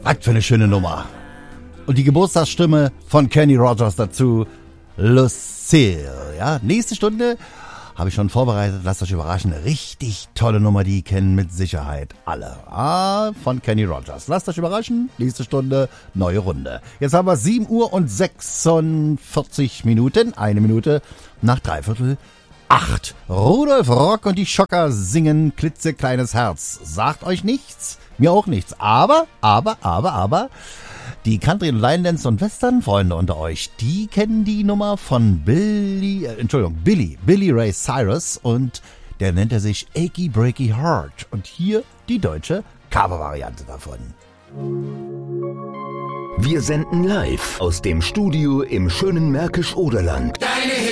Was für eine schöne Nummer. Und die Geburtstagsstimme von Kenny Rogers dazu, Lucille. Ja, nächste Stunde habe ich schon vorbereitet. Lasst euch überraschen. Richtig tolle Nummer, die kennen mit Sicherheit alle. Von Kenny Rogers. Lasst euch überraschen. Nächste Stunde, neue Runde. Jetzt haben wir 7 Uhr und 46 Minuten. 1 Minute nach 7:45. Rudolf Rock und die Schocker singen Klitzekleines Herz. Sagt euch nichts? Mir auch nichts. Aber, die Country- und Line-Dance- und Western-Freunde unter euch, die kennen die Nummer von Billy Ray Cyrus und der nennt er sich Achy Breaky Heart. Und hier die deutsche Cover-Variante davon. Wir senden live aus dem Studio im schönen Märkisch-Oderland.